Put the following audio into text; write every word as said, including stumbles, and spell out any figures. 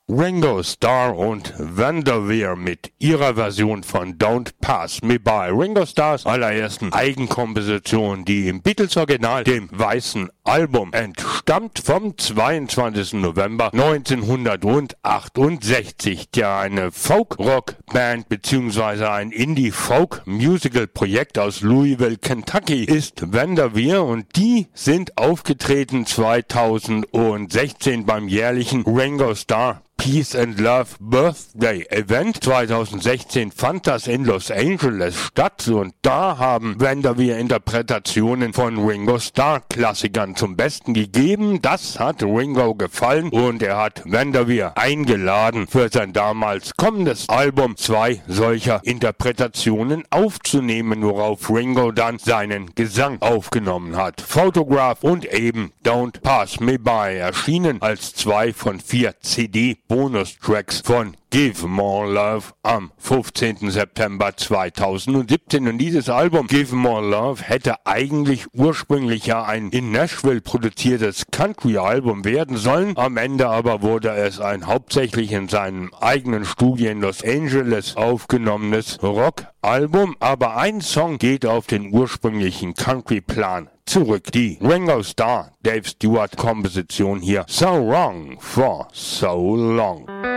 Ringo Starr und Vanderveer mit ihrer Version von Don't Pass Me By. Ringo Starrs allerersten Eigenkomposition, die im Beatles-Original, dem weißen Album, entstammt vom zweiundzwanzigsten November neunzehnhundertachtundsechzig. Ja, eine Folk-Rock-Band bzw. ein Indie-Folk-Musical-Projekt aus Louisville, Kentucky ist Vanderveer, und die sind aufgetreten zweitausendsechzehn beim jährlichen Ringo Starr Peace and Love Birthday Event. zweitausendsechzehn fand das in Los Angeles statt, und da haben Vanderveer Interpretationen von Ringo Starr Klassikern zum Besten gegeben. Das hat Ringo gefallen, und er hat Vanderveer eingeladen, für sein damals kommendes Album zwei solcher Interpretationen aufzunehmen, worauf Ringo dann seinen Gesang aufgenommen hat. Photograph und eben Don't Pass Me By erschienen als zwei von vier C D Bonustracks von Give More Love am fünfzehnten September zweitausendsiebzehn. Und dieses Album Give More Love hätte eigentlich ursprünglich ja ein in Nashville produziertes Country-Album werden sollen. Am Ende aber wurde es ein hauptsächlich in seinem eigenen Studio in Los Angeles aufgenommenes Rock-Album. Aber ein Song geht auf den ursprünglichen Country-Plan zurück. Die Ringo Starr, Dave Stewart Komposition hier. So Wrong for So Long.